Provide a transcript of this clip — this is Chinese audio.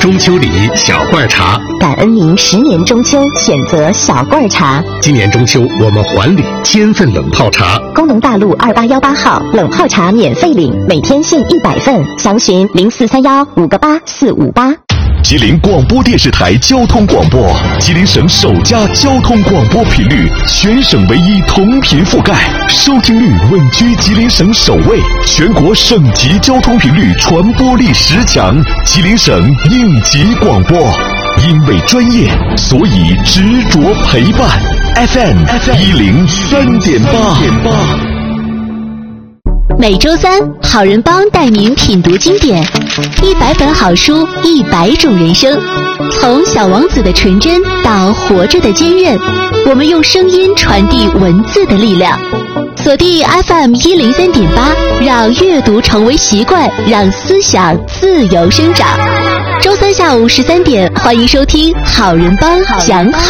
中秋礼小罐茶， 感恩您10年中秋选择小罐茶。 今年中秋我们还礼1000份冷泡茶。 工农大路2818号冷泡茶免费领，每天限100份，详询0431-58458。 吉林广播电视台交通广播，吉林省首家交通广播频率，全省唯一同频覆盖，收听率稳居吉林省首位，全国省级交通频率传播力10强，吉林省应急广播。因为专业，所以执着陪伴。FM 103.8。 每周三，好人帮带您品读经典，100本好书，100种人生。从小王子的纯真到活着的坚韧，我们用声音传递文字的力量。锁定 FM 103.8，让阅读成为习惯，让思想自由生长。周三下午13点，欢迎收听好人帮讲好。